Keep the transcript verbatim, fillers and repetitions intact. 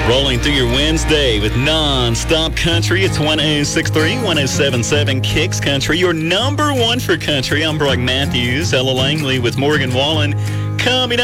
Rolling through your Wednesday with non-stop country. It's one oh six point three, one oh seven point seven Kicks Country. Your number one for country. I'm Brock Matthews. Ella Langley with Morgan Wallen. Coming up.